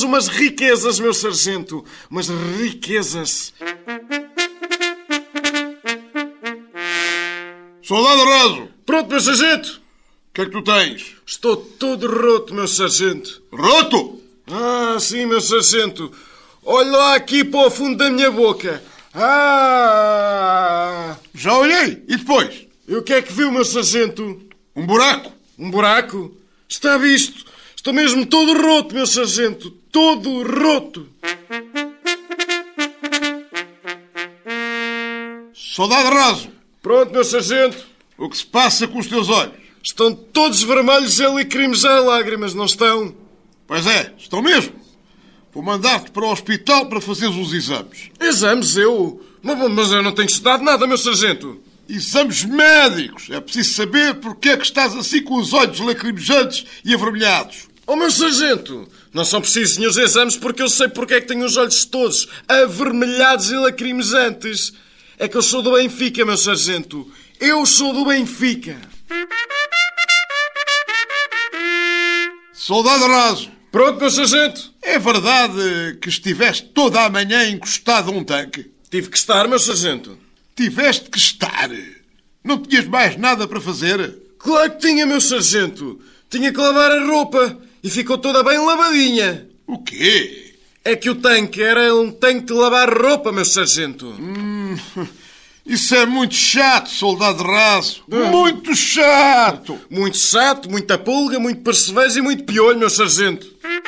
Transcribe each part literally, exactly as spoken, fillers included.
todas umas riquezas, meu sargento. Umas riquezas. Soldado Raso! Pronto, meu sargento. O que é que tu tens? Estou todo roto, meu sargento. Roto? Ah, sim, meu sargento. Olha lá aqui para o fundo da minha boca. Ah! Já olhei. E depois? E o que é que viu, meu sargento? Um buraco? Um buraco? Está visto. Estou mesmo todo roto, meu sargento. Todo roto. Soldado Raso! Pronto, meu sargento. O que se passa com os teus olhos? Estão todos vermelhos e lacrimejar lágrimas, não estão? Pois é, estão mesmo. Vou mandar-te para o hospital para fazeres os exames. Exames, eu? Mas eu não tenho estudado nada, meu sargento. Exames médicos. É preciso saber porque é que estás assim com os olhos lacrimejantes e avermelhados. Oh, meu sargento, não são precisos nenhum exames porque eu sei porque é que tenho os olhos todos avermelhados e lacrimejantes. É que eu sou do Benfica, meu sargento. Eu sou do Benfica. Soldado Raso! Pronto, meu sargento. É verdade que estiveste toda a manhã encostado a um tanque? Tive que estar, meu sargento. Tiveste que estar? Não tinhas mais nada para fazer? Claro que tinha, meu sargento. Tinha que lavar a roupa e ficou toda bem lavadinha. O quê? É que o tanque era um tanque de lavar roupa, meu sargento. Hum, isso é muito chato, soldado Raso. Hum. Muito chato. Muito chato, muita pulga, muito percevejo e muito piolho, meu sargento.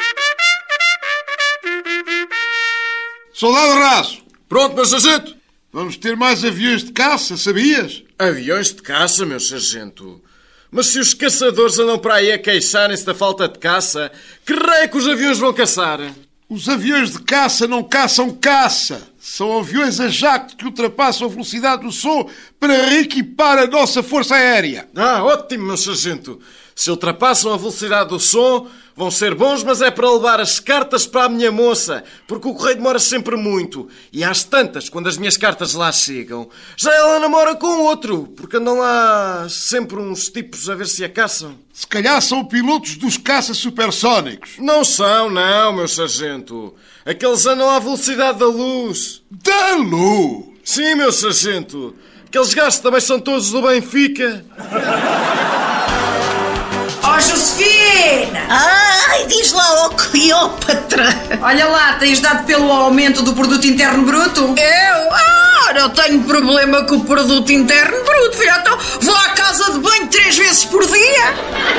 Soldado Raso! Pronto, meu sargento. Vamos ter mais aviões de caça, sabias? Aviões de caça, meu sargento? Mas se os caçadores andam para aí a queixarem-se da falta de caça, que raio que os aviões vão caçar? Os aviões de caça não caçam caça. São aviões a jato que ultrapassam a velocidade do som para reequipar a nossa força aérea. Ah, ótimo, meu sargento. Se ultrapassam a velocidade do som, vão ser bons, mas é para levar as cartas para a minha moça, porque o correio demora sempre muito. E às tantas, quando as minhas cartas lá chegam, já ela namora com outro, porque andam lá sempre uns tipos a ver se a caçam. Se calhar são pilotos dos caças supersónicos. Não são, não, meu sargento. Aqueles andam à velocidade da luz. Da luz? Sim, meu sargento. Aqueles gajos também são todos do Benfica. Ó, oh, Josefina! Ai, diz lá, ó, Cleópatra! Olha lá, tens dado pelo aumento do produto interno bruto? Eu? Ah, não tenho problema com o produto interno bruto, filha. Então vou à casa de banho três vezes por dia.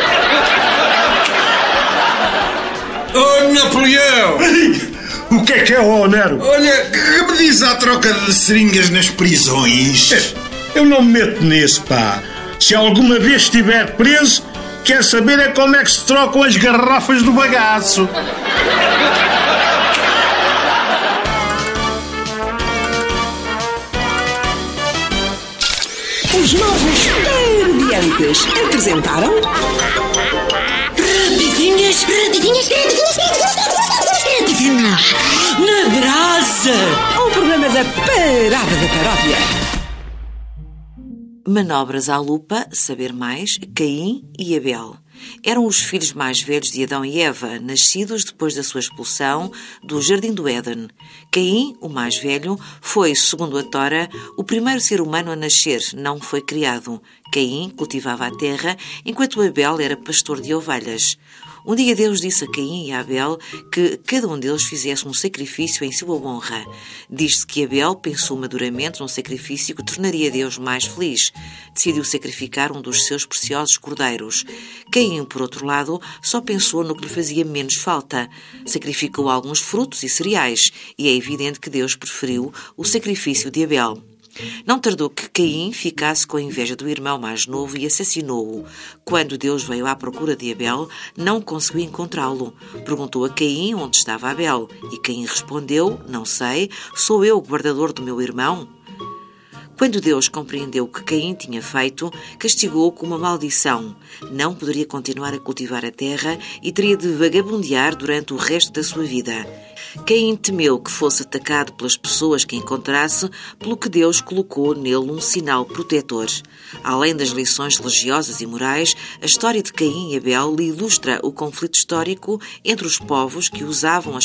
Oh, Napoleão! O que é que é, ó, Nero? Olha, que me diz a troca de seringas nas prisões? Eu não me meto nisso, pá. Se alguma vez estiver preso, quer saber é como é que se trocam as garrafas do bagaço. Os novos Parodiantes apresentaram... Rapidinhas, rapidinhas, rapidinhas, rapidinhas, na brasa. Um programa da Parada da Paródia. Manobras à lupa, saber mais, Caim e Abel. Eram os filhos mais velhos de Adão e Eva, nascidos depois da sua expulsão do Jardim do Éden. Caim, o mais velho, foi, segundo a Tora, o primeiro ser humano a nascer, não foi criado. Caim cultivava a terra, enquanto Abel era pastor de ovelhas. Um dia Deus disse a Caim e a Abel que cada um deles fizesse um sacrifício em sua honra. Diz-se que Abel pensou maduramente num sacrifício que tornaria Deus mais feliz. Decidiu sacrificar um dos seus preciosos cordeiros. Caim, por outro lado, só pensou no que lhe fazia menos falta. Sacrificou alguns frutos e cereais, e é evidente que Deus preferiu o sacrifício de Abel. Não tardou que Caim ficasse com a inveja do irmão mais novo e assassinou-o. Quando Deus veio à procura de Abel, não conseguiu encontrá-lo. Perguntou a Caim onde estava Abel, e Caim respondeu: não sei, sou eu o guardador do meu irmão. Quando Deus compreendeu o que Caim tinha feito, castigou-o com uma maldição. Não poderia continuar a cultivar a terra e teria de vagabundear durante o resto da sua vida. Caim temeu que fosse atacado pelas pessoas que encontrasse, pelo que Deus colocou nele um sinal protetor. Além das lições religiosas e morais, a história de Caim e Abel lhe ilustra o conflito histórico entre os povos que usavam as